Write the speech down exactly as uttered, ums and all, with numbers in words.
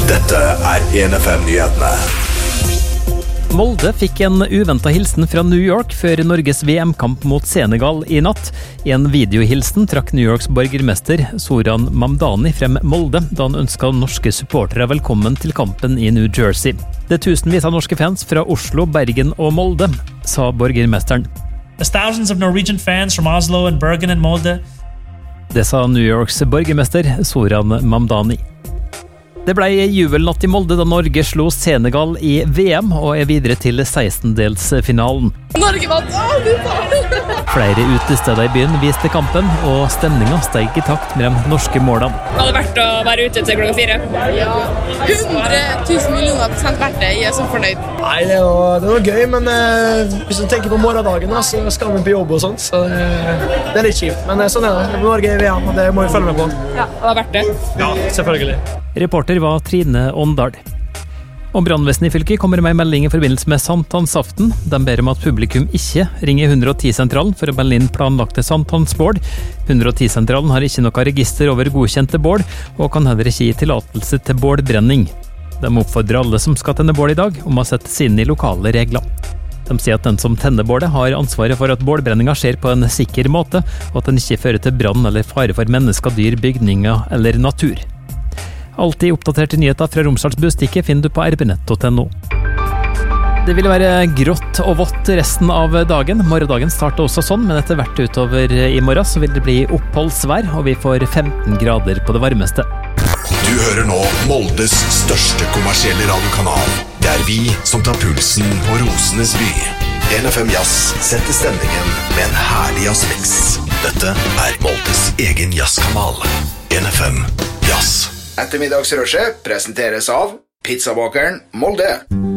Dette er en F M-nyhetene. Molde fikk en uventet hilsen fra New York før Norges V M-kamp mot Senegal i natt. I en videohilsen trakk New Yorks borgermester Zoran Mamdani frem Molde, da han ønsket norske supportere velkommen til kampen i New Jersey. Det er tusenvis av norske fans fra Oslo, Bergen og Molde, sa borgermesteren. There's thousands of Norwegian fans from Oslo and Bergen and Molde. Det sa New Yorks borgermester Zoran Mamdani. Det ble jubelnatt i Molde da Norge slo Senegal i V M og er videre til sekstendelsfinalen. Norge vant! Å, du faen! Flere utesteder i byen viste kampen, og stemningen steg i takt med de norske målene. Det hadde vært å være ute til klokka fire. Ja. hundre tusen millioner prosent verdt det. Jeg er så fornøyd. Nei, det var, det var gøy, men eh, hvis du tenker på morgendagen, så skal vi på jobb og sånt, så det, det er litt kjipt. Men sånn er det. Norge er i V M, og det må vi følge med på. Ja, det var verdt det. Ja, selvfølgelig. Reporter var Trine Åndal. Og brannvesenet i fylket kommer med en melding i forbindelse med sankthansaften. De ber om at publikum ikke ringer hundre og ti-sentralen for å melde inn planlagte sankthansbål. hundre og ti-sentralen har ikke noe register over godkjente bål, og kan heller ikke gi tillatelse til bålbrenning. De oppfordrer alle som skal tenne bål i dag, om å sette seg inn i lokale regler. De sier at den som tenner bålet har ansvaret for at bålbrenninga skjer på en sikker måte, og at den ikke fører til brann eller fare for mennesker, dyr, bygninger eller natur. Alltid oppdaterte nyheter fra Romsdals Bustikke finner du på r b nett punktum n o. Det vil være grått og vått resten av dagen. Morgendagen starter også sånn, men etter hvert utover i morgen så vil det bli oppholdsvær, og vi får femten grader på det varmeste. Du hører nå Moldes største kommersielle radiokanal. Det er vi som tar pulsen på Rosenes by. en F M Jazz setter stemningen med en herlig jazzmix. Dette er Moldes egen jazzkanal. en F M Jazz. Ettermiddagsrushet presenteres av Pizzabakeren Molde.